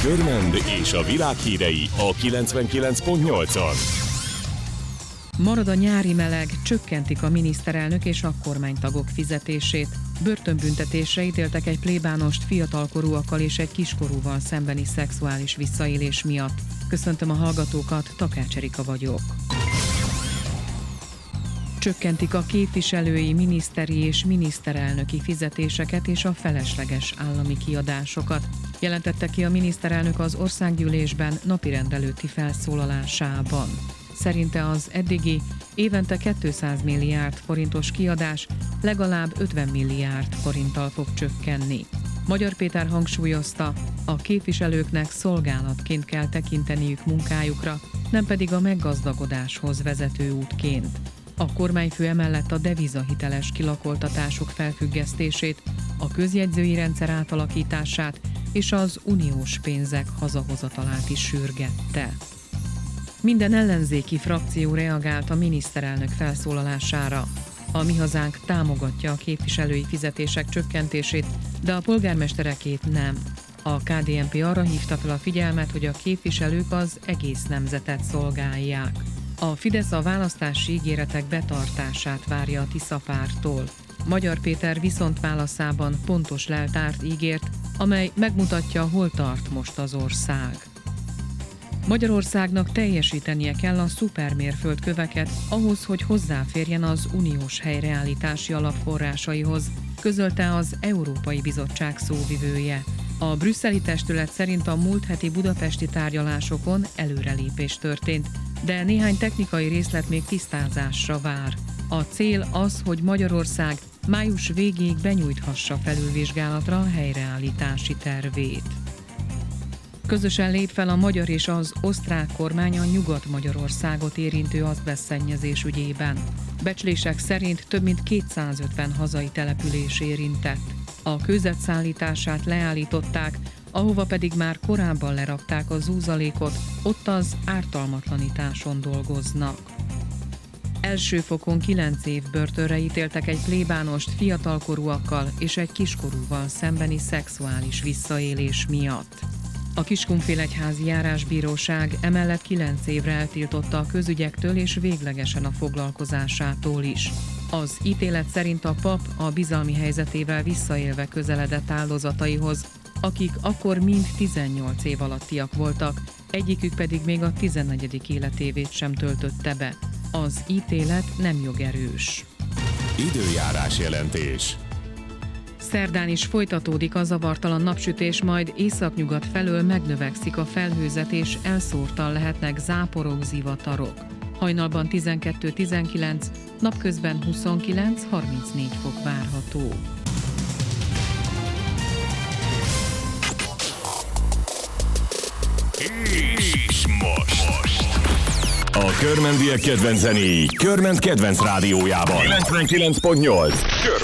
Körmend és a világ hírei a 99.8-on. Marad a nyári meleg, csökkentik a miniszterelnök és a kormánytagok fizetését. Börtönbüntetésre ítéltek egy plébánost fiatalkorúakkal és egy kiskorúval szembeni szexuális visszaélés miatt. Köszöntöm a hallgatókat, Takács Erika vagyok. Csökkentik a képviselői, miniszteri és miniszterelnöki fizetéseket és a felesleges állami kiadásokat. Jelentette ki a miniszterelnök az országgyűlésben napirend előtti felszólalásában. Szerinte az eddigi évente 200 milliárd forintos kiadás legalább 50 milliárd forinttal fog csökkenni. Magyar Péter hangsúlyozta, a képviselőknek szolgálatként kell tekinteniük munkájukra, nem pedig a meggazdagodáshoz vezető útként. A kormányfő emellett a devizahiteles kilakoltatások felfüggesztését, a közjegyzői rendszer átalakítását és az uniós pénzek hazahozatalát is sürgette. Minden ellenzéki frakció reagált a miniszterelnök felszólalására. A Mi Hazánk támogatja a képviselői fizetések csökkentését, de a polgármesterekét nem. A KDNP arra hívta fel a figyelmet, hogy a képviselők az egész nemzetet szolgálják. A Fidesz a választási ígéretek betartását várja a Tisza párttól. Magyar Péter viszont válaszában pontos leltárt ígért, amely megmutatja, hol tart most az ország. Magyarországnak teljesítenie kell a szupermérföldköveket ahhoz, hogy hozzáférjen az uniós helyreállítási alap forrásaihoz, közölte az Európai Bizottság szóvivője. A brüsszeli testület szerint a múlt heti budapesti tárgyalásokon előrelépés történt, de néhány technikai részlet még tisztázásra vár. A cél az, hogy Magyarország május végéig benyújthassa felülvizsgálatra a helyreállítási tervét. Közösen lép fel a magyar és az osztrák kormány a Nyugat-Magyarországot érintő azbesztszennyezés ügyében. Becslések szerint több mint 250 hazai település érintett. A kőzet szállítását leállították, ahova pedig már korábban lerakták a zúzalékot, ott az ártalmatlanításon dolgoznak. Első fokon 9 év börtönre ítéltek egy plébánost fiatalkorúakkal és egy kiskorúval szembeni szexuális visszaélés miatt. A Kiskunfélegyházi Járásbíróság emellett 9 évre eltiltotta a közügyektől és véglegesen a foglalkozásától is. Az ítélet szerint a pap a bizalmi helyzetével visszaélve közeledett áldozataihoz, akik akkor mind 18 év alattiak voltak, egyikük pedig még a 14. életévét sem töltötte be. Az ítélet nem jogerős. Időjárás jelentés. Szerdán is folytatódik a zavartalan napsütés, majd északnyugat felől megnövekszik a felhőzet és elszórtan lehetnek záporok, zivatarok. Hajnalban 12-19, napközben 29-34 fok várható. És most a körmendiek kedvenc zenéi Körmend kedvenc rádiójában 99.8.